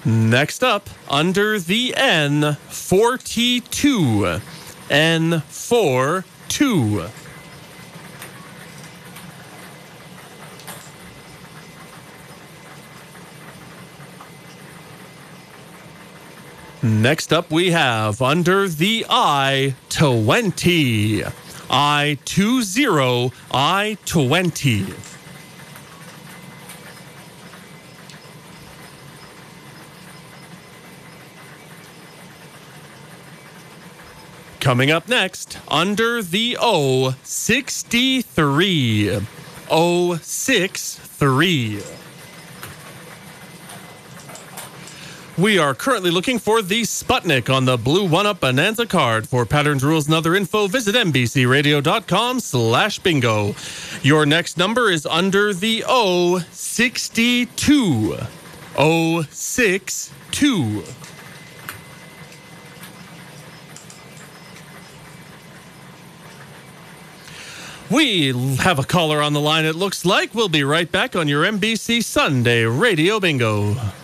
Next up, under the N42. N42. Next up, we have under the I-20. I-20, I-20. Coming up next, under the O-63. O-63. We are currently looking for the Sputnik on the blue 1-Up Bonanza card. For patterns, rules, and other info, visit NBCRadio.com/bingo. Your next number is under the O-62. O-62. We have a caller on the line, it looks like. We'll be right back on your NBC Sunday Radio Bingo.